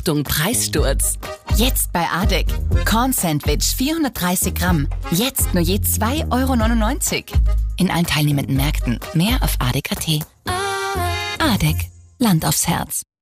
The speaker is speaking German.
Achtung, Preissturz. Jetzt bei ADEC. Corn Sandwich 430 Gramm. Jetzt nur je 2,99 €. In allen teilnehmenden Märkten. Mehr auf ADEC.at. ADEC. Land aufs Herz.